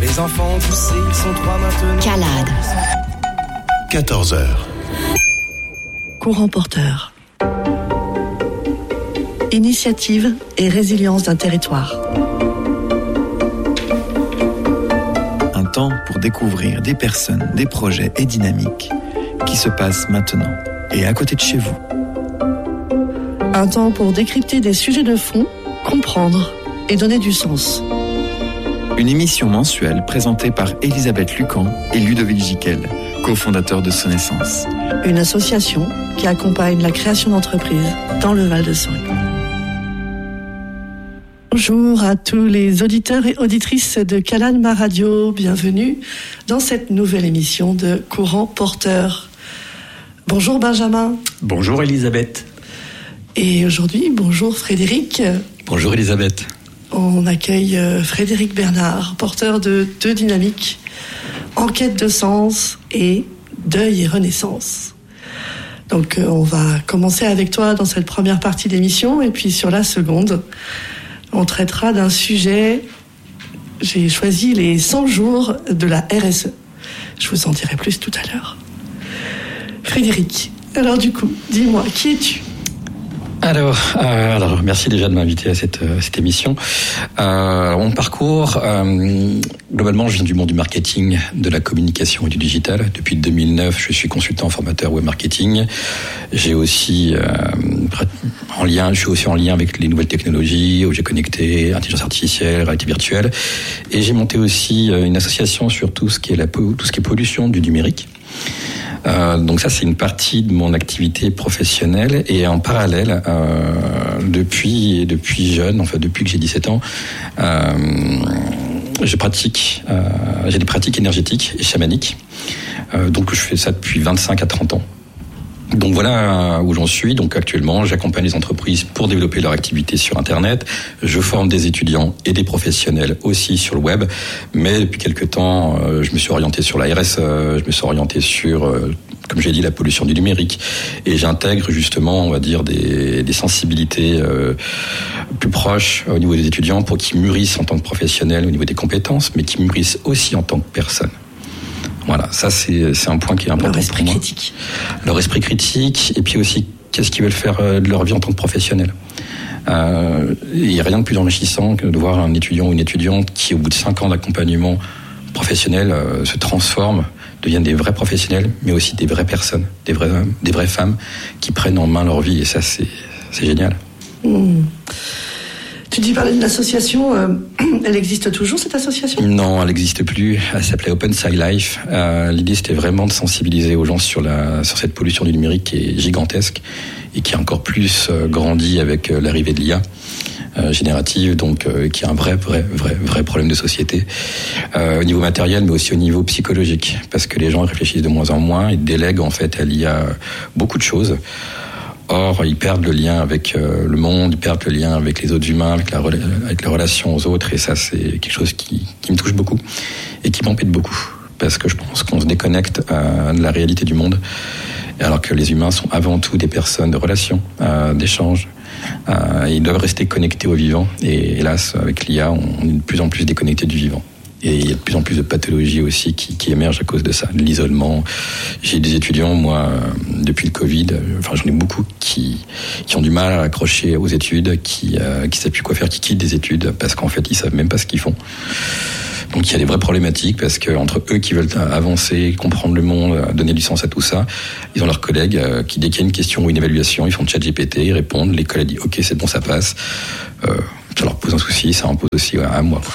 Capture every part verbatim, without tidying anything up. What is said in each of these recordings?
Les enfants ont poussé, ils sont trois maintenant. Calade. quatorze heures. Courant porteur. Initiative et résilience d'un territoire. Un temps pour découvrir des personnes, des projets et dynamiques qui se passent maintenant et à côté de chez vous. Un temps pour décrypter des sujets de fond, comprendre et donner du sens. Une émission mensuelle présentée par Elisabeth Lucan et Ludovic Giquel, cofondateurs de Sonnaissance. Une association qui accompagne la création d'entreprises dans le Val-de-Saône. Bonjour à tous les auditeurs et auditrices de Calade Ma Radio. Bienvenue dans cette nouvelle émission de Courant Porteur. Bonjour Benjamin. Bonjour Elisabeth. Et aujourd'hui, bonjour Frédéric. Bonjour Elisabeth. On accueille Frédéric Bernard, porteur de deux dynamiques, Enquête de sens et Deuil et renaissance. Donc on va commencer avec toi dans cette première partie d'émission et puis sur la seconde, on traitera d'un sujet, j'ai choisi les cent jours de la R S E. Je vous en dirai plus tout à l'heure. Frédéric, alors du coup, dis-moi, qui es-tu ? Alors, euh, alors, merci déjà de m'inviter à cette, euh, cette émission. Euh, mon parcours, euh, globalement, je viens du monde du marketing, de la communication et du digital. Depuis deux mille neuf, je suis consultant formateur web marketing. J'ai aussi euh, en lien, je suis aussi en lien avec les nouvelles technologies, objets connectés, intelligence artificielle, réalité virtuelle. Et j'ai monté aussi une association sur tout ce qui est la tout ce qui est pollution du numérique. Euh, donc ça, c'est une partie de mon activité professionnelle. Et en parallèle, euh, depuis depuis jeune, enfin depuis que j'ai dix-sept ans, euh, je pratique, euh, j'ai des pratiques énergétiques et chamaniques. Euh, donc je fais ça depuis vingt-cinq à trente ans. Donc voilà où j'en suis. Donc actuellement, j'accompagne les entreprises pour développer leur activité sur Internet. Je forme des étudiants et des professionnels aussi sur le web. Mais depuis quelques temps, euh, je me suis orienté sur la R S E, je me suis orienté sur, euh, comme j'ai dit, la pollution du numérique. Et j'intègre justement, on va dire, des, des sensibilités euh, plus proches au niveau des étudiants pour qu'ils mûrissent en tant que professionnels au niveau des compétences, mais qu'ils mûrissent aussi en tant que personnes. Voilà, ça c'est, c'est un point qui est important pour moi. Leur esprit critique. Leur esprit critique, et puis aussi qu'est-ce qu'ils veulent faire de leur vie en tant que professionnels. Euh, il n'y a rien de plus enrichissant que de voir un étudiant ou une étudiante qui, au bout de cinq ans d'accompagnement professionnel, euh, se transforme, deviennent des vrais professionnels, mais aussi des vraies personnes, des vrais hommes, des vraies femmes qui prennent en main leur vie, et ça c'est, c'est génial. Mmh. Tu dis parler de l'association, euh, elle existe toujours cette association ? Non, elle n'existe plus. Elle s'appelait Open Sky Life. Euh, l'idée c'était vraiment de sensibiliser aux gens sur la sur cette pollution du numérique qui est gigantesque et qui a encore plus euh, grandi avec euh, l'arrivée de l'I A euh, générative, donc euh, qui est un vrai vrai vrai vrai problème de société euh, au niveau matériel, mais aussi au niveau psychologique, parce que les gens réfléchissent de moins en moins et délèguent en fait à l'I A beaucoup de choses. Or, ils perdent le lien avec euh, le monde, ils perdent le lien avec les autres humains, avec la, avec la relation aux autres, et ça, c'est quelque chose qui, qui me touche beaucoup et qui m'embête beaucoup, parce que je pense qu'on se déconnecte euh, de la réalité du monde, alors que les humains sont avant tout des personnes de relation, euh, d'échange. Euh, ils doivent rester connectés au vivant, et hélas, avec l'I A, on est de plus en plus déconnectés du vivant. Et il y a de plus en plus de pathologies aussi qui, qui émergent à cause de ça, de l'isolement. J'ai des étudiants, moi, euh, depuis le Covid, euh, enfin j'en ai beaucoup qui qui ont du mal à accrocher aux études, qui euh, qui savent plus quoi faire, qui quittent des études parce qu'en fait ils savent même pas ce qu'ils font. Donc il y a des vraies problématiques parce que entre eux qui veulent avancer, comprendre le monde, donner du sens à tout ça, ils ont leurs collègues euh, qui dès qu'il y a une question ou une évaluation, ils font de chat G P T, ils répondent, les collègues disent ok c'est bon ça passe. Euh, ça leur pose un souci, ça en pose aussi ouais, à moi. Quoi.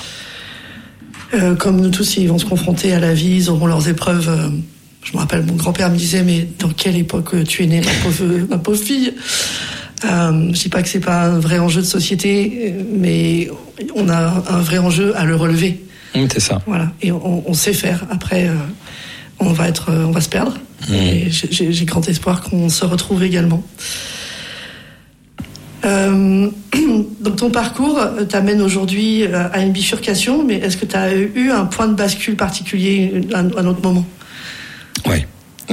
Euh, comme nous tous, ils vont se confronter à la vie, ils auront leurs épreuves. Euh, je me rappelle, mon grand-père me disait, mais dans quelle époque tu es née, ma pauvre, ma pauvre fille ? euh, Je dis pas que c'est pas un vrai enjeu de société, mais on a un vrai enjeu à le relever. Mmh, c'est ça. Voilà, et on, on sait faire. Après, euh, on va être, on va se perdre. Mmh. Et j'ai, j'ai grand espoir qu'on se retrouve également. Euh, donc ton parcours t'amène aujourd'hui à une bifurcation, mais est-ce que tu as eu un point de bascule particulier à un autre moment ?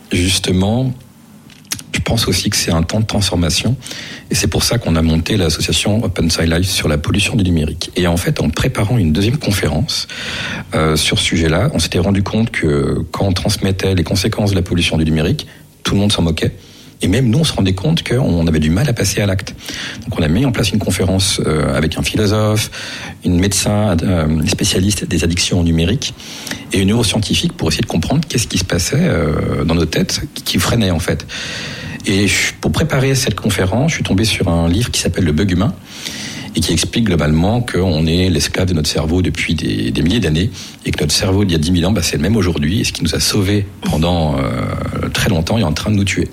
Oui, euh, justement, je pense aussi que c'est un temps de transformation. Et c'est pour ça qu'on a monté l'association Open Sky Life sur la pollution du numérique. Et en fait, en préparant une deuxième conférence euh, sur ce sujet-là, on s'était rendu compte que quand on transmettait les conséquences de la pollution du numérique, tout le monde s'en moquait. Et même nous, on se rendait compte qu'on avait du mal à passer à l'acte. Donc on a mis en place une conférence euh, avec un philosophe, une médecin euh, spécialiste des addictions au numérique et une neuroscientifique pour essayer de comprendre qu'est-ce qui se passait euh, dans nos têtes qui freinait en fait. Et pour préparer cette conférence, je suis tombé sur un livre qui s'appelle Le Bug Humain et qui explique globalement qu'on est l'esclave de notre cerveau depuis des, des milliers d'années et que notre cerveau d'il y a dix mille ans, bah, c'est le même aujourd'hui et ce qui nous a sauvés pendant euh, très longtemps est en train de nous tuer.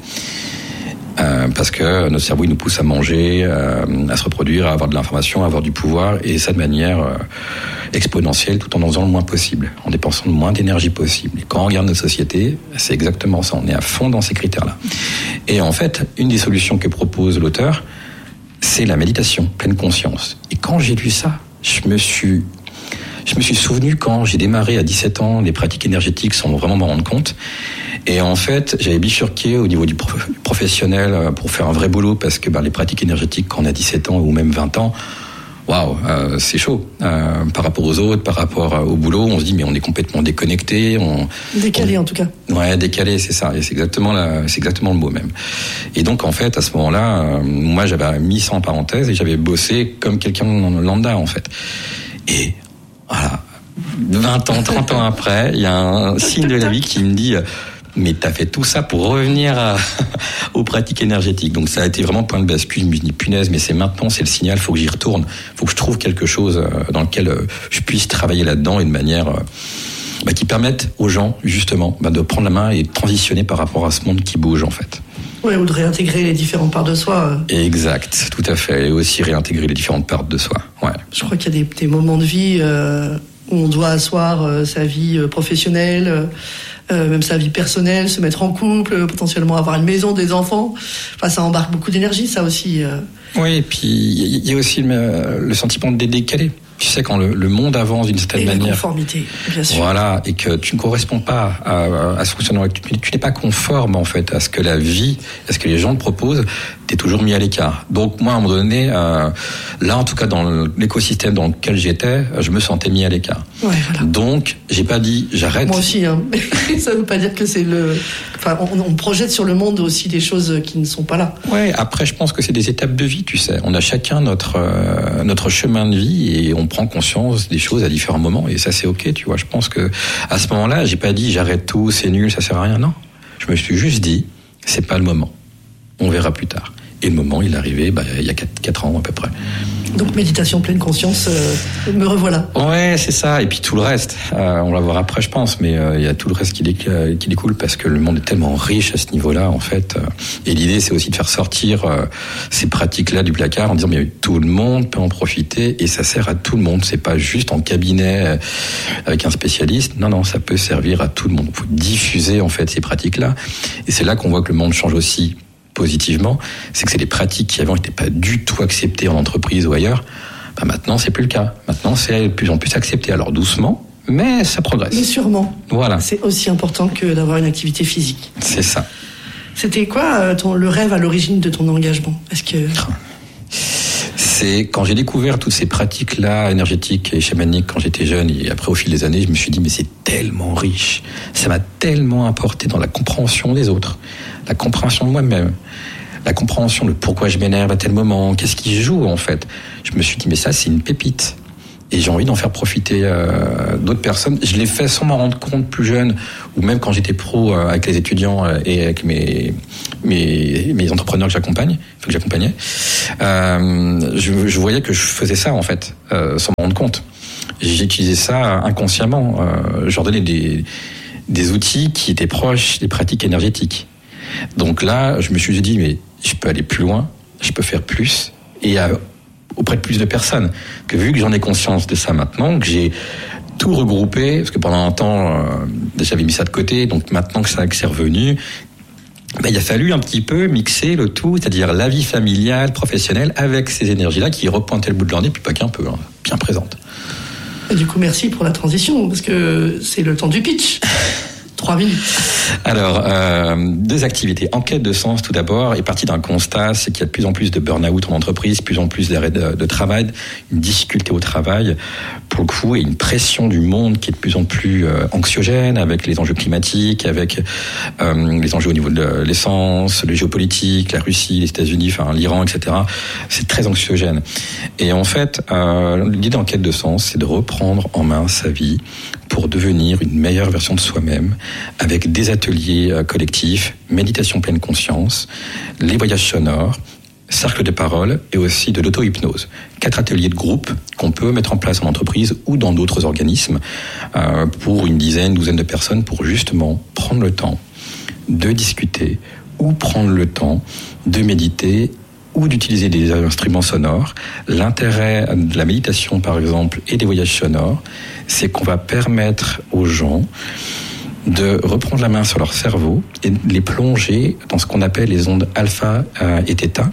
Euh, parce que notre cerveau il nous pousse à manger, euh, à se reproduire, à avoir de l'information, à avoir du pouvoir, et ça de manière euh, exponentielle, tout en en faisant le moins possible, en dépensant le moins d'énergie possible. Et quand on regarde notre société, c'est exactement ça, on est à fond dans ces critères-là. Et en fait, une des solutions que propose l'auteur, c'est la méditation, pleine conscience. Et quand j'ai lu ça, je me suis... Je me suis souvenu quand j'ai démarré à dix-sept ans les pratiques énergétiques sans vraiment m'en rendre compte. Et en fait, j'avais bifurqué au niveau du prof- professionnel pour faire un vrai boulot parce que ben, les pratiques énergétiques quand on a dix-sept ans ou même vingt ans, waouh, euh, c'est chaud. Euh, par rapport aux autres, par rapport au boulot, on se dit mais on est complètement déconnecté. On, décalé on, en tout cas. Ouais, décalé, c'est ça. Et c'est exactement, la, c'est exactement le mot même. Et donc en fait, à ce moment-là, euh, moi j'avais mis ça en parenthèse et j'avais bossé comme quelqu'un lambda en fait. Et voilà, vingt ans, trente ans après, il y a un signe de la vie qui me dit mais t'as fait tout ça pour revenir à, aux pratiques énergétiques. Donc ça a été vraiment point de bascule. Je me dis punaise, mais c'est maintenant, c'est le signal, faut que j'y retourne, faut que je trouve quelque chose dans lequel je puisse travailler là-dedans et de manière bah, qui permette aux gens justement bah, de prendre la main et de transitionner par rapport à ce monde qui bouge en fait. Oui, ou de réintégrer les différentes parts de soi. Exact, tout à fait. Et aussi réintégrer les différentes parts de soi. Ouais. Je crois qu'il y a des, des moments de vie euh, où on doit asseoir euh, sa vie professionnelle, euh, même sa vie personnelle, se mettre en couple, potentiellement avoir une maison, des enfants. Enfin, ça embarque beaucoup d'énergie, ça aussi. Euh. Oui, et puis il y a aussi le, le sentiment de décalé. Tu sais, quand le, le monde avance d'une certaine et manière. La conformité, bien sûr. Voilà, et que tu ne corresponds pas à, à ce fonctionnement, tu, tu n'es pas conforme, en fait, à ce que la vie, à ce que les gens te proposent, t'es toujours mis à l'écart. Donc, moi, à un moment donné, euh, là, en tout cas, dans l'écosystème dans lequel j'étais, je me sentais mis à l'écart. Ouais, voilà. Donc, j'ai pas dit, j'arrête. Moi aussi, hein. Ça veut pas dire que c'est le, enfin, on, on projette sur le monde aussi des choses qui ne sont pas là. Ouais, après, je pense que c'est des étapes de vie, tu sais. On a chacun notre, euh, notre chemin de vie et on prend conscience des choses à différents moments et ça c'est ok, tu vois. Je pense que à ce moment-là, j'ai pas dit j'arrête tout, c'est nul, ça sert à rien. Non, je me suis juste dit c'est pas le moment. On verra plus tard. Et le moment, il est arrivé, bah, il y a quatre ans à peu près. Donc méditation, pleine conscience, euh, me revoilà. Ouais, c'est ça. Et puis tout le reste, euh, on va voir après, je pense. Mais euh, il y a tout le reste qui, dé- qui découle parce que le monde est tellement riche à ce niveau-là, en fait. Et l'idée, c'est aussi de faire sortir euh, ces pratiques-là du placard en disant mais tout le monde peut en profiter et ça sert à tout le monde. C'est pas juste en cabinet euh, avec un spécialiste. Non, non, ça peut servir à tout le monde. Il faut diffuser en fait ces pratiques-là. Et c'est là qu'on voit que le monde change aussi positivement, c'est que c'est des pratiques qui avant n'étaient pas du tout acceptées en entreprise ou ailleurs. Bah maintenant, c'est plus le cas. Maintenant, c'est de plus en plus accepté. Alors doucement, mais ça progresse. Mais sûrement. Voilà. C'est aussi important que d'avoir une activité physique. C'est ça. C'était quoi ton, le rêve à l'origine de ton engagement ? Est-ce que... C'est quand j'ai découvert toutes ces pratiques-là, énergétiques et chamaniques quand j'étais jeune, et après au fil des années, je me suis dit mais c'est tellement riche, ça m'a tellement apporté dans la compréhension des autres, la compréhension de moi-même, la compréhension de pourquoi je m'énerve à tel moment, qu'est-ce qui joue en fait. Je me suis dit mais ça c'est une pépite. Et j'ai envie d'en faire profiter euh, d'autres personnes. Je l'ai fait sans m'en rendre compte plus jeune, ou même quand j'étais pro euh, avec les étudiants euh, et avec mes, mes, mes entrepreneurs que j'accompagne, que j'accompagnais. Euh, je, je voyais que je faisais ça en fait, euh, sans m'en rendre compte. J'utilisais ça inconsciemment. Euh, je leur donnais des, des outils qui étaient proches des pratiques énergétiques. Donc là, je me suis dit mais je peux aller plus loin, je peux faire plus et à, auprès de plus de personnes, que vu que j'en ai conscience de ça maintenant, que j'ai tout regroupé, parce que pendant un temps, euh, j'avais mis ça de côté, donc maintenant que ça que c'est revenu, ben, il a fallu un petit peu mixer le tout, c'est-à-dire la vie familiale, professionnelle, avec ces énergies-là qui repointaient le bout de leur nez, puis pas qu'un peu, hein, bien présentes. Et du coup, merci pour la transition, parce que c'est le temps du pitch. Trois minutes. Alors, euh, deux activités. Enquête de sens, tout d'abord, est partie d'un constat, c'est qu'il y a de plus en plus de burn-out en entreprise, plus en plus d'arrêt de, de travail, une difficulté au travail, pour le coup, et une pression du monde qui est de plus en plus euh, anxiogène, avec les enjeux climatiques, avec euh, les enjeux au niveau de l'essence, le géopolitique, la Russie, les États-Unis, enfin l'Iran, et cetera. C'est très anxiogène. Et en fait, euh, l'idée d'enquête de sens, c'est de reprendre en main sa vie pour devenir une meilleure version de soi-même, avec des ateliers euh, collectifs, méditation pleine conscience, les voyages sonores, cercle de parole et aussi de l'auto-hypnose. Quatre ateliers de groupe qu'on peut mettre en place en entreprise ou dans d'autres organismes euh, pour une dizaine, douzaine de personnes pour justement prendre le temps de discuter ou prendre le temps de méditer ou d'utiliser des instruments sonores. L'intérêt de la méditation, par exemple, et des voyages sonores, c'est qu'on va permettre aux gens de reprendre la main sur leur cerveau et de les plonger dans ce qu'on appelle les ondes alpha euh, et theta.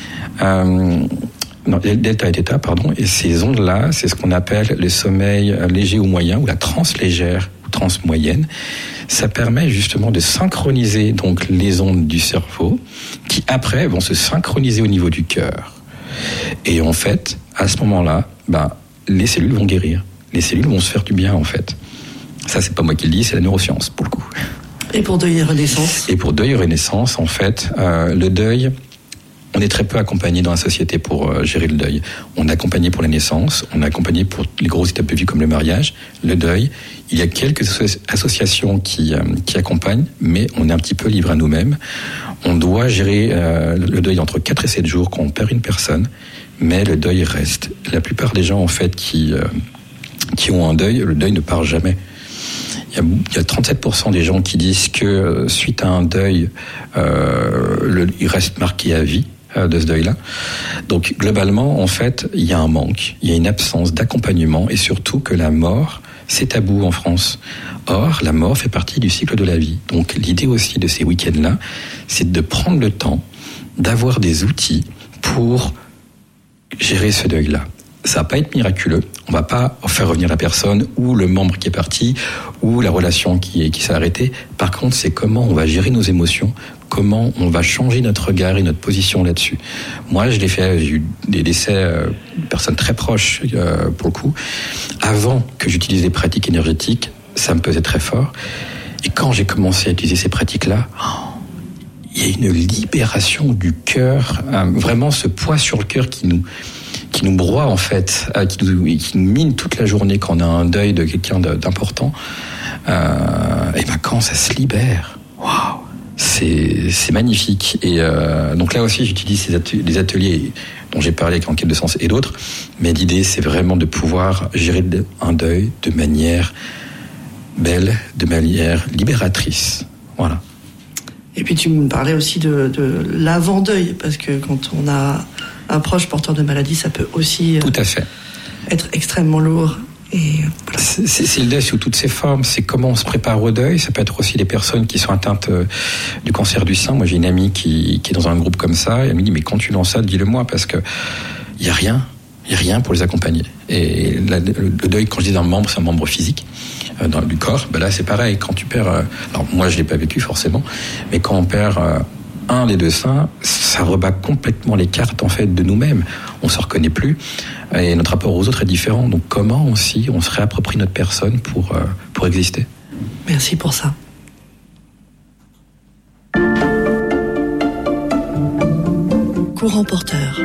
Euh, non, delta et theta, pardon. Et ces ondes-là, c'est ce qu'on appelle le sommeil léger ou moyen, ou la transe légère ou transe moyenne. Ça permet justement de synchroniser donc les ondes du cerveau, qui après vont se synchroniser au niveau du cœur. Et en fait, à ce moment-là, ben, les cellules vont guérir. Les cellules vont se faire du bien, en fait. Ça, c'est pas moi qui le dis, c'est la neuroscience, pour le coup. Et pour Deuil et Renaissance ? Et pour Deuil et Renaissance, en fait, euh, le deuil, on est très peu accompagné dans la société pour euh, gérer le deuil. On est accompagné pour la naissance, on est accompagné pour les grosses étapes de vie comme le mariage, le deuil. Il y a quelques associations qui, euh, qui accompagnent, mais on est un petit peu libre à nous-mêmes. On doit gérer euh, le deuil entre quatre et sept jours quand on perd une personne, mais le deuil reste. La plupart des gens, en fait, qui, euh, qui ont un deuil, le deuil ne part jamais. Il y, a, il y a trente-sept pour cent des gens qui disent que suite à un deuil, euh, le, il reste marqué à vie euh, de ce deuil-là. Donc globalement, en fait, il y a un manque, il y a une absence d'accompagnement et surtout que la mort, c'est tabou en France. Or, la mort fait partie du cycle de la vie. Donc l'idée aussi de ces week-ends-là, c'est de prendre le temps d'avoir des outils pour gérer ce deuil-là. Ça va pas être miraculeux. On va pas faire revenir la personne ou le membre qui est parti ou la relation qui est, qui s'est arrêtée. Par contre, c'est comment on va gérer nos émotions, comment on va changer notre regard et notre position là-dessus. Moi, je l'ai fait, j'ai eu des décès euh, de personnes très proches euh, pour le coup. Avant que j'utilise des pratiques énergétiques, ça me pesait très fort. Et quand j'ai commencé à utiliser ces pratiques-là, oh, il y a une libération du cœur, euh, vraiment ce poids sur le cœur qui nous qui nous broie en fait, euh, qui, nous, qui nous mine toute la journée quand on a un deuil de quelqu'un de, d'important. Euh, et ben quand ça se libère, waouh, c'est c'est magnifique. Et euh, donc là aussi, j'utilise ces ateliers, les ateliers dont j'ai parlé avec Enquête de sens et d'autres. Mais l'idée, c'est vraiment de pouvoir gérer un deuil de manière belle, de manière libératrice. Voilà. Et puis tu me parlais aussi de, de l'avant-deuil, parce que quand on a un proche porteur de maladie, ça peut aussi Tout à fait. être extrêmement lourd. Et voilà. c'est, c'est, c'est le deuil sous toutes ses formes. C'est comment on se prépare au deuil. Ça peut être aussi les personnes qui sont atteintes euh, du cancer du sein. Moi, j'ai une amie qui, qui est dans un groupe comme ça. Et elle me dit, mais quand tu lances ça, dis-le-moi, parce que il y a rien, il y a rien pour les accompagner. Et la, le, le deuil, quand je dis d'un membre, c'est un membre physique euh, dans, du corps. Ben là, c'est pareil. Quand tu perds, euh, alors moi, je l'ai pas vécu forcément, mais quand on perd euh, un des deux seins, ça rebat complètement les cartes en fait de nous-mêmes. On se reconnaît plus et notre rapport aux autres est différent. Donc comment aussi on se réapproprie notre personne pour euh, pour exister. Merci pour ça. Courant porteur.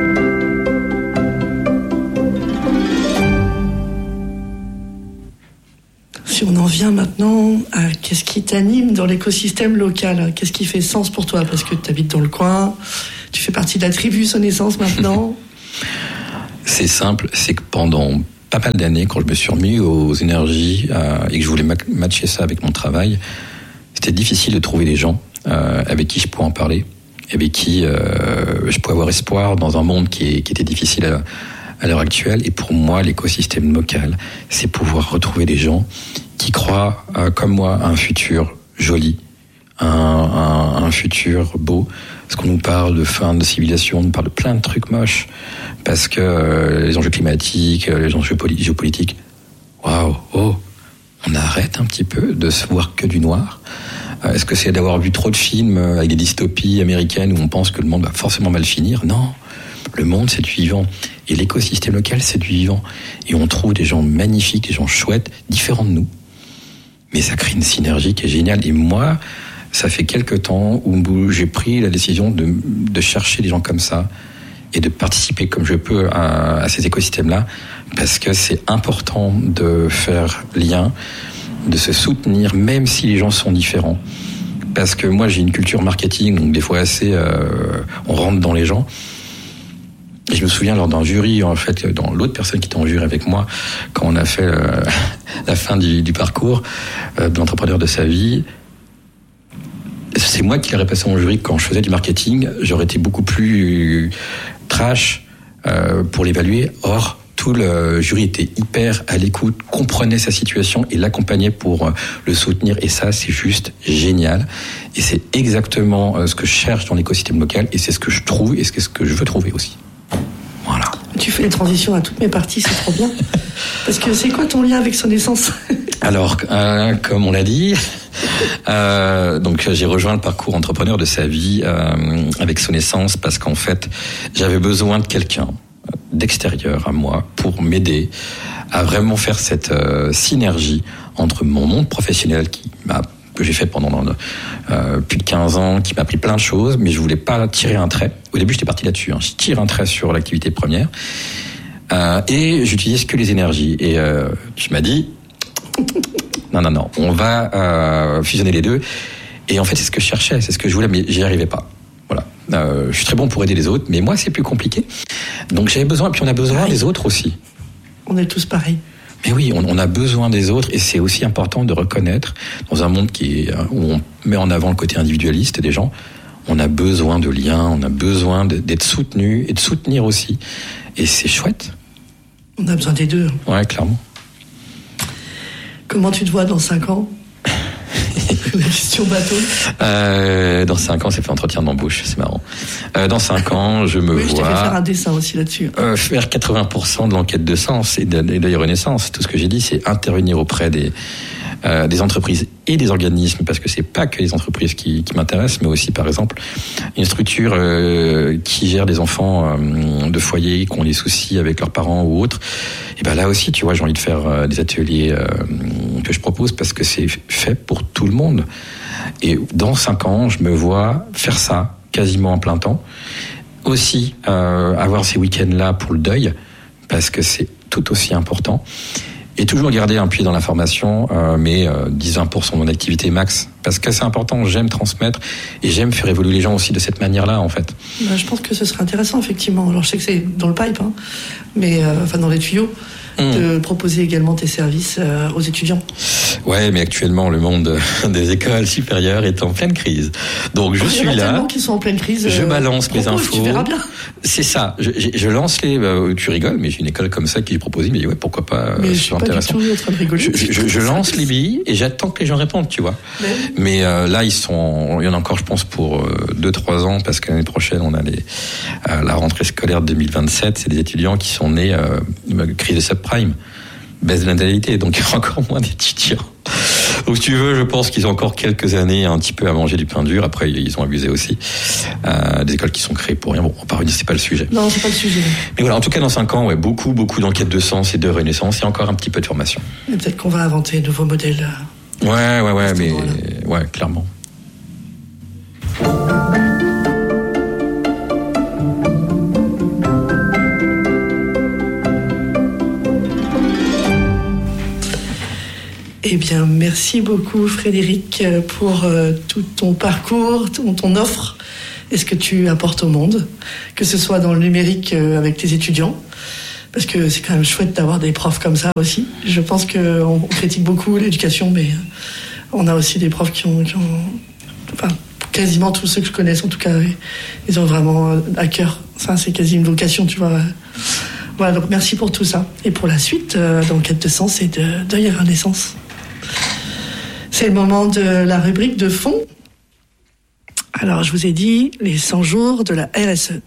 Si on en vient maintenant à qu'est-ce qui t'anime dans l'écosystème local, qu'est-ce qui fait sens pour toi, parce que tu habites dans le coin, tu fais partie de la tribu Sonnaissance maintenant. C'est simple, c'est que pendant pas mal d'années, quand je me suis remis aux énergies euh, et que je voulais matcher ça avec mon travail, c'était difficile de trouver des gens euh, avec qui je pouvais en parler, avec qui euh, je pouvais avoir espoir dans un monde qui, est, qui était difficile à, à l'heure actuelle. Et pour moi, l'écosystème local, c'est pouvoir retrouver des gens qui croient, euh, comme moi, à un futur joli, un, un, un futur beau. Parce qu'on nous parle de fin de civilisation, on nous parle de plein de trucs moches, parce que euh, les enjeux climatiques, les enjeux géopolitiques, waouh, oh, on on arrête un petit peu de se voir que du noir? Est-ce que c'est d'avoir vu trop de films avec des dystopies américaines où on pense que le monde va forcément mal finir? Non, le monde c'est du vivant. Et l'écosystème local c'est du vivant. Et on trouve des gens magnifiques, des gens chouettes, différents de nous. Mais ça crée une synergie qui est géniale. Et moi, ça fait quelques temps où j'ai pris la décision de, de chercher des gens comme ça et de participer comme je peux à, à ces écosystèmes-là, parce que c'est important de faire lien, de se soutenir, même si les gens sont différents. Parce que moi, j'ai une culture marketing, donc des fois assez, euh, on rentre dans les gens. Et je me souviens lors d'un jury, en fait, dans l'autre personne qui était en jury avec moi, quand on a fait euh, la fin du, du parcours euh, de l'entrepreneur de sa vie, c'est moi qui l'aurais passé en jury quand je faisais du marketing. J'aurais été beaucoup plus trash euh, pour l'évaluer. Or, tout le jury était hyper à l'écoute, comprenait sa situation et l'accompagnait pour le soutenir. Et ça, c'est juste génial. Et c'est exactement ce que je cherche dans l'écosystème local. Et c'est ce que je trouve et c'est ce que je veux trouver aussi. Voilà. Tu fais les transitions à toutes mes parties, c'est trop bien. Parce que c'est quoi ton lien avec Sonessence? Alors, euh, comme on l'a dit, euh, donc j'ai rejoint le parcours entrepreneur de sa vie euh, avec Sonessence parce qu'en fait, j'avais besoin de quelqu'un d'extérieur à moi pour m'aider à vraiment faire cette euh, synergie entre mon monde professionnel qui m'a que j'ai fait pendant euh, plus de quinze ans, qui m'a appris plein de choses, mais je voulais pas tirer un trait. Au début, j'étais parti là-dessus. Hein. Je tire un trait sur l'activité première euh, et j'utilise que les énergies. Et euh, tu m'as dit, non, non, non, on va euh, fusionner les deux. Et en fait, c'est ce que je cherchais, c'est ce que je voulais, mais j'y arrivais pas. Voilà. Euh, je suis très bon pour aider les autres, mais moi, c'est plus compliqué. Donc j'avais besoin, et puis on a besoin des autres aussi. On est tous pareils. Mais oui, on, on a besoin des autres et c'est aussi important de reconnaître, dans un monde qui est, où on met en avant le côté individualiste des gens, on a besoin de liens, on a besoin de, d'être soutenu et de soutenir aussi. Et c'est chouette. On a besoin des deux. Ouais, clairement. Comment tu te vois dans cinq ans? La question bateau. Euh, dans cinq ans, c'est fait entretien d'embauche, c'est marrant. Euh, dans cinq ans, je me oui, vois... je t'ai fait faire un dessin aussi là-dessus. Euh, faire quatre-vingts pour cent de l'enquête de sens et de, et de renaissance. Tout ce que j'ai dit, c'est intervenir auprès des, euh, des entreprises et des organismes, parce que c'est pas que les entreprises qui, qui m'intéressent, mais aussi, par exemple, une structure euh, qui gère des enfants euh, de foyer, qui ont des soucis avec leurs parents ou autres. Et ben là aussi, tu vois, j'ai envie de faire euh, des ateliers euh, que je propose parce que c'est fait pour tout le monde. Et dans cinq ans, je me vois faire ça quasiment en plein temps. Aussi, euh, avoir ces week-ends-là pour le deuil, parce que c'est tout aussi important. Et toujours garder un pied dans la formation, euh, mais euh, dix à vingt pour cent de mon activité max. Parce que c'est important, j'aime transmettre et j'aime faire évoluer les gens aussi de cette manière-là, en fait. Ben, je pense que ce serait intéressant, effectivement. Alors, je sais que c'est dans le pipe, hein, mais euh, enfin dans les tuyaux, mmh. de proposer également tes services euh, aux étudiants. Ouais, mais actuellement, le monde des écoles supérieures est en pleine crise. Donc, je il suis y en a là. Tellement qui sont en pleine crise. Je euh, balance propose, mes infos. Tu verras bien. C'est ça. Je, je, je lance les. Euh, tu rigoles, mais j'ai une école comme ça qui est proposée. Mais ouais, pourquoi pas. Mais euh, je suis pas du tout en train de rigoler. Je, je, je lance les billes et j'attends que les gens répondent, tu vois. Mais, mais euh, là, ils sont. Il y en a encore, je pense, pour deux, trois ans, parce que l'année prochaine, on a les, euh, la rentrée scolaire deux mille vingt-sept. C'est des étudiants qui sont nés euh, crise de subprime, baisse de natalité, donc il y a encore moins d'étudiants. Donc, si tu veux, je pense qu'ils ont encore quelques années un petit peu à manger du pain dur. Après, ils ont abusé aussi. Euh, des écoles qui sont créées pour rien. Bon, on part c'est pas le sujet. Non, c'est pas le sujet. Mais voilà, en tout cas, dans cinq ans, ouais, beaucoup, beaucoup d'enquêtes de sens et de renaissance et encore un petit peu de formation. Et peut-être qu'on va inventer de nouveaux modèles. Ouais, ouais, ouais, mais, ouais, clairement. Eh bien, merci beaucoup Frédéric pour euh, tout ton parcours, ton, ton offre et ce que tu apportes au monde, que ce soit dans le numérique euh, avec tes étudiants, parce que c'est quand même chouette d'avoir des profs comme ça aussi. Je pense qu'on critique beaucoup l'éducation, mais on a aussi des profs qui ont, qui ont enfin, quasiment tous ceux que je connaisse, en tout cas, ils ont vraiment à cœur. Ça, c'est quasi une vocation, tu vois. Voilà, donc merci pour tout ça. Et pour la suite, euh, dans Quête de sens et de deuil et renaissance. C'est le moment de la rubrique de fond. Alors, je vous ai dit, les cent jours de la R S E.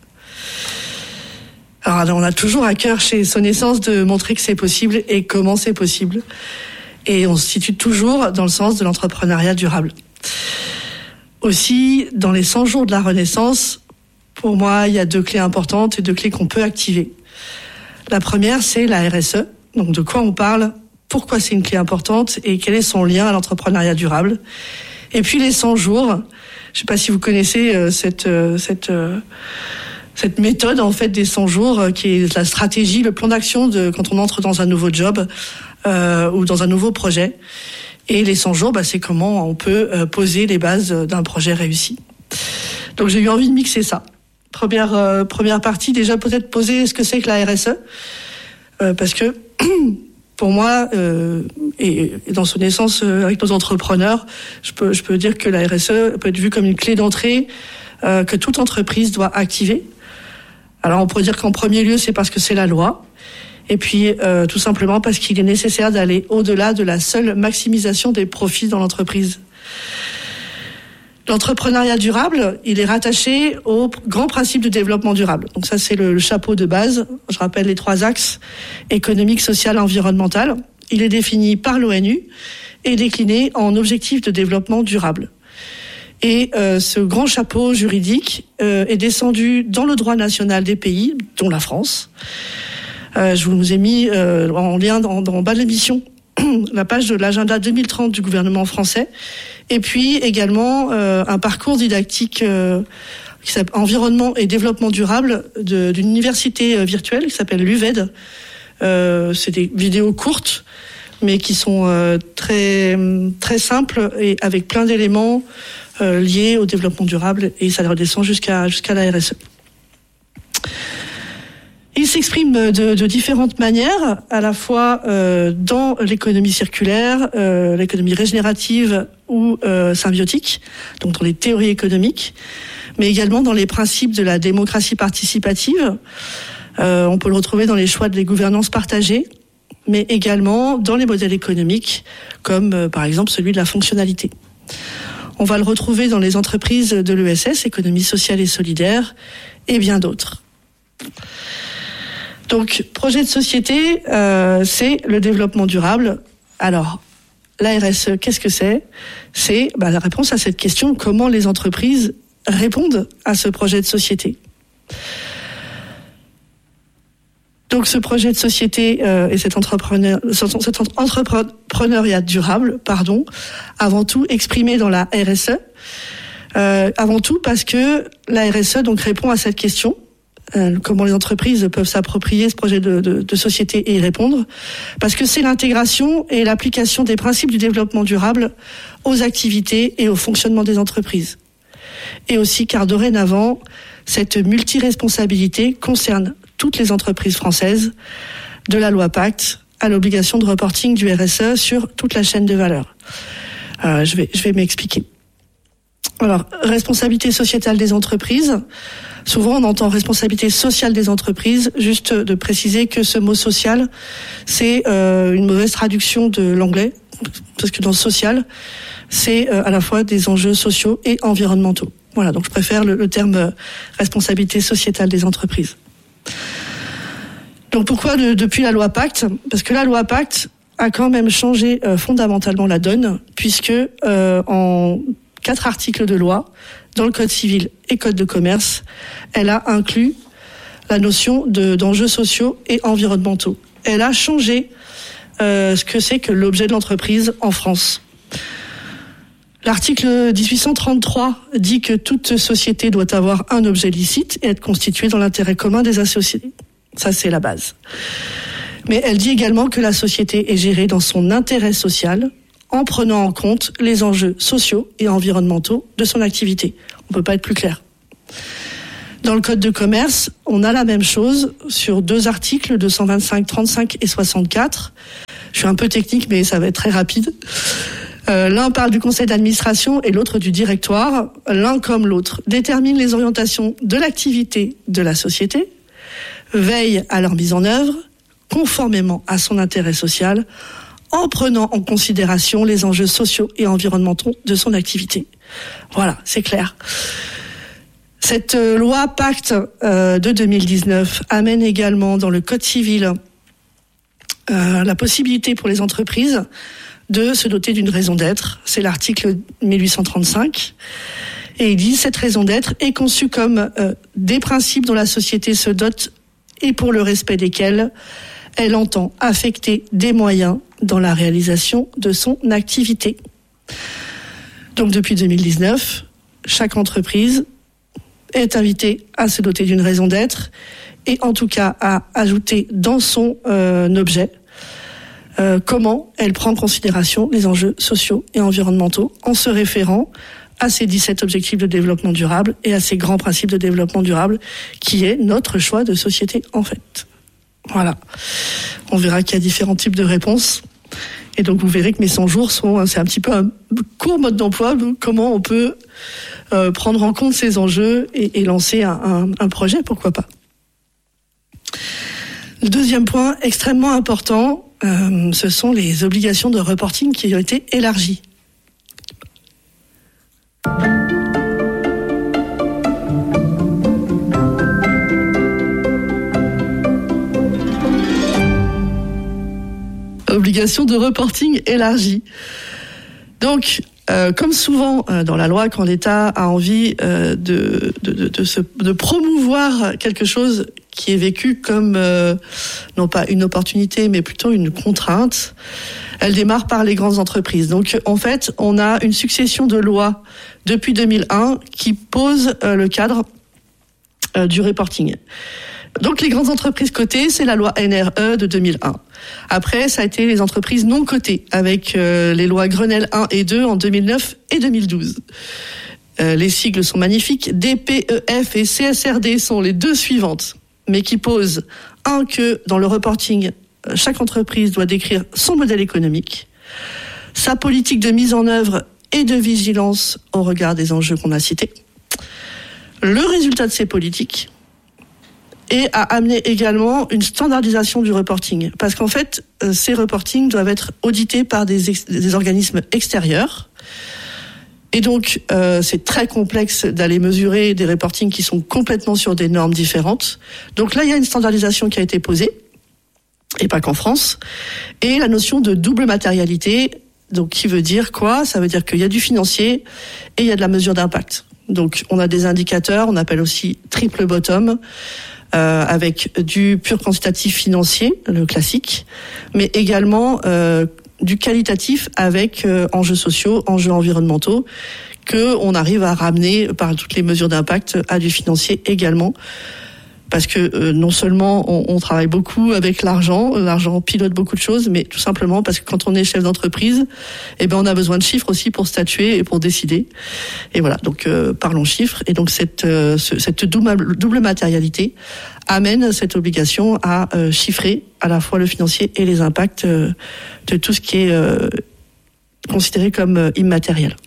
Alors, on a toujours à cœur chez Sonessence de montrer que c'est possible et comment c'est possible. Et on se situe toujours dans le sens de l'entrepreneuriat durable. Aussi, dans les cent jours de la Renaissance, pour moi, il y a deux clés importantes et deux clés qu'on peut activer. La première, c'est la R S E. Donc, de quoi on parle, pourquoi c'est une clé importante et quel est son lien à l'entrepreneuriat durable. Et puis, les cent jours. Je ne sais pas si vous connaissez euh, cette, euh, cette, euh, cette méthode, en fait, des cent jours, euh, qui est la stratégie, le plan d'action de quand on entre dans un nouveau job euh, ou dans un nouveau projet. Et les cent jours, bah, c'est comment on peut euh, poser les bases d'un projet réussi. Donc, j'ai eu envie de mixer ça. Première, euh, première partie, déjà peut-être poser ce que c'est que la R S E, euh, parce que pour moi, euh, et, et dans son essence euh, avec nos entrepreneurs, je peux, je peux dire que la R S E peut être vue comme une clé d'entrée euh, que toute entreprise doit activer. Alors on pourrait dire qu'en premier lieu, c'est parce que c'est la loi, et puis euh, tout simplement parce qu'il est nécessaire d'aller au-delà de la seule maximisation des profits dans l'entreprise. L'entrepreneuriat durable, il est rattaché au grand principe de développement durable. Donc ça, c'est le, le chapeau de base. Je rappelle les trois axes: économique, social, environnemental. Il est défini par l'ONU et décliné en objectifs de développement durable. Et euh, ce grand chapeau juridique euh, est descendu dans le droit national des pays, dont la France. Euh, je vous ai mis euh, en lien dans, dans bas de l'émission la page de l'agenda deux mille trente du gouvernement français, et puis également euh, un parcours didactique euh, qui s'appelle Environnement et développement durable de, d'une université virtuelle qui s'appelle l'U V E D. Euh, c'est des vidéos courtes, mais qui sont euh, très très simples et avec plein d'éléments euh, liés au développement durable, et ça redescend jusqu'à jusqu'à la R S E. Il s'exprime de, de différentes manières, à la fois euh, dans l'économie circulaire, euh, l'économie régénérative ou euh, symbiotique, donc dans les théories économiques, mais également dans les principes de la démocratie participative. Euh, on peut le retrouver dans les choix de les gouvernances partagées, mais également dans les modèles économiques, comme euh, par exemple celui de la fonctionnalité. On va le retrouver dans les entreprises de l'E S S, économie sociale et solidaire, et bien d'autres. Donc, projet de société, euh, c'est le développement durable. Alors, la R S E, qu'est-ce que c'est ? C'est bah, la réponse à cette question: comment les entreprises répondent à ce projet de société. Donc, ce projet de société euh, et cet, entrepreneur, cet entrepreneuriat durable, pardon, avant tout exprimé dans la R S E. Euh, avant tout parce que la R S E donc répond à cette question. Euh, comment les entreprises peuvent s'approprier ce projet de, de, de société et y répondre, parce que c'est l'intégration et l'application des principes du développement durable aux activités et au fonctionnement des entreprises. Et aussi car dorénavant, cette multiresponsabilité concerne toutes les entreprises françaises, de la loi Pacte à l'obligation de reporting du R S E sur toute la chaîne de valeur. Euh, je vais, je vais m'expliquer. Alors, responsabilité sociétale des entreprises. Souvent, on entend responsabilité sociale des entreprises. Juste de préciser que ce mot social, c'est euh, une mauvaise traduction de l'anglais, parce que dans social, c'est euh, à la fois des enjeux sociaux et environnementaux. Voilà, donc je préfère le, le terme euh, responsabilité sociétale des entreprises. Donc pourquoi de, depuis la loi Pacte ? Parce que la loi Pacte a quand même changé euh, fondamentalement la donne, puisque euh, en quatre articles de loi, dans le Code civil et Code de commerce, elle a inclus la notion de, d'enjeux sociaux et environnementaux. Elle a changé euh, ce que c'est que l'objet de l'entreprise en France. L'article dix-huit cent trente-trois dit que toute société doit avoir un objet licite et être constituée dans l'intérêt commun des associés. Ça, c'est la base. Mais elle dit également que la société est gérée dans son intérêt social, en prenant en compte les enjeux sociaux et environnementaux de son activité. On ne peut pas être plus clair. Dans le Code de commerce, on a la même chose sur deux articles, deux cent vingt-cinq, trente-cinq et soixante-quatre. Je suis un peu technique, mais ça va être très rapide. Euh, l'un parle du conseil d'administration et l'autre du directoire. L'un comme l'autre détermine les orientations de l'activité de la société, veille à leur mise en œuvre, conformément à son intérêt social, en prenant en considération les enjeux sociaux et environnementaux de son activité. Voilà, c'est clair. Cette loi Pacte euh, de deux mille dix-neuf amène également dans le Code civil euh, la possibilité pour les entreprises de se doter d'une raison d'être. C'est l'article mille huit cent trente-cinq. Et il dit, cette raison d'être est conçue comme euh, des principes dont la société se dote et pour le respect desquels elle entend affecter des moyens dans la réalisation de son activité. Donc depuis deux mille dix-neuf, chaque entreprise est invitée à se doter d'une raison d'être et en tout cas à ajouter dans son euh, objet euh, comment elle prend en considération les enjeux sociaux et environnementaux en se référant à ces dix-sept objectifs de développement durable et à ces grands principes de développement durable qui est notre choix de société en fait. Voilà. On verra qu'il y a différents types de réponses. Et donc vous verrez que mes cent jours sont, c'est un petit peu un court mode d'emploi, donc comment on peut euh, prendre en compte ces enjeux et, et lancer un, un, un projet, pourquoi pas. Le deuxième point extrêmement important, euh, ce sont les obligations de reporting qui ont été élargies. Obligation de reporting élargie. Donc, euh, comme souvent euh, dans la loi, quand l'État a envie euh, de, de, de, de, se, de promouvoir quelque chose qui est vécu comme, euh, non pas une opportunité, mais plutôt une contrainte, elle démarre par les grandes entreprises. Donc, en fait, on a une succession de lois depuis deux mille un qui posent euh, le cadre euh, du reporting. Donc les grandes entreprises cotées, c'est la loi N R E de deux mille un. Après, ça a été les entreprises non cotées, avec euh, les lois Grenelle un et deux en deux mille neuf et deux mille douze. Euh, les sigles sont magnifiques. D P E F et C S R D sont les deux suivantes, mais qui posent, un, que dans le reporting, chaque entreprise doit décrire son modèle économique, sa politique de mise en œuvre et de vigilance au regard des enjeux qu'on a cités, le résultat de ces politiques, et à amener également une standardisation du reporting. Parce qu'en fait, ces reportings doivent être audités par des, ex- des organismes extérieurs. Et donc, euh, c'est très complexe d'aller mesurer des reportings qui sont complètement sur des normes différentes. Donc là, il y a une standardisation qui a été posée, et pas qu'en France. Et la notion de double matérialité, donc qui veut dire quoi ? Ça veut dire qu'il y a du financier et il y a de la mesure d'impact. Donc, on a des indicateurs, on appelle aussi triple bottom, Euh, avec du pur quantitatif financier, le classique, mais également euh, du qualitatif avec euh, enjeux sociaux, enjeux environnementaux, que on arrive à ramener par toutes les mesures d'impact à du financier également. Parce que euh, non seulement on, on travaille beaucoup avec l'argent, l'argent pilote beaucoup de choses, mais tout simplement parce que quand on est chef d'entreprise, eh ben on a besoin de chiffres aussi pour statuer et pour décider. Et voilà, donc euh, parlons chiffres. Et donc cette euh, ce, cette double, double matérialité amène cette obligation à euh, chiffrer à la fois le financier et les impacts euh, de tout ce qui est euh, considéré comme euh, immatériel.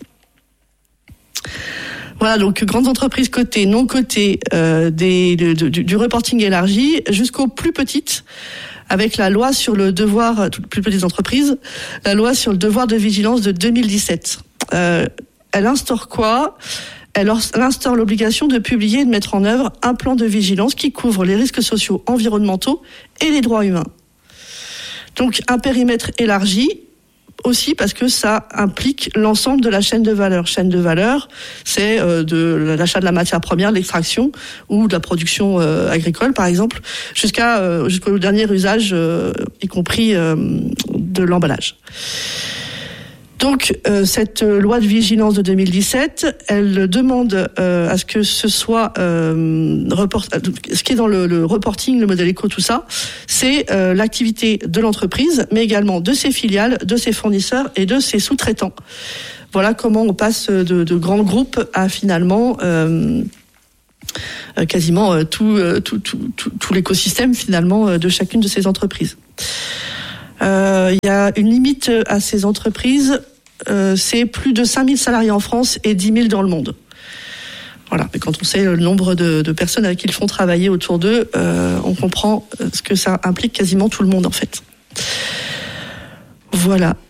Voilà, donc grandes entreprises cotées, non cotées, euh, des, de, de, du reporting élargi, jusqu'aux plus petites, avec la loi sur le devoir, toutes plus petites entreprises, la loi sur le devoir de vigilance de deux mille dix-sept. Euh, elle instaure quoi ? Elle instaure l'obligation de publier et de mettre en œuvre un plan de vigilance qui couvre les risques sociaux, environnementaux et les droits humains. Donc un périmètre élargi, aussi parce que ça implique l'ensemble de la chaîne de valeur. Chaîne de valeur, c'est euh, de l'achat de la matière première, l'extraction ou de la production euh, agricole, par exemple, jusqu'à euh, jusqu'au dernier usage, euh, y compris euh, de l'emballage. Donc, euh, cette loi de vigilance de deux mille dix-sept, elle demande euh, à ce que ce soit euh, report, ce qui est dans le, le reporting, le modèle éco, tout ça, c'est euh, l'activité de l'entreprise, mais également de ses filiales, de ses fournisseurs et de ses sous-traitants. Voilà comment on passe de, de grands groupes à finalement euh, quasiment euh, tout, euh, tout, tout, tout, tout l'écosystème finalement de chacune de ces entreprises. Euh, il y a une limite à ces entreprises, euh, c'est plus de cinq mille salariés en France et dix mille dans le monde. Voilà, mais quand on sait le nombre de, de personnes avec qui ils font travailler autour d'eux, euh, on comprend ce que ça implique quasiment tout le monde en fait. Voilà.